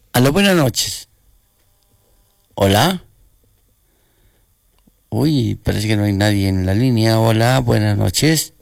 Aló, buenas noches. Hola. Uy, parece que no hay nadie en la línea. Hola, buenas noches.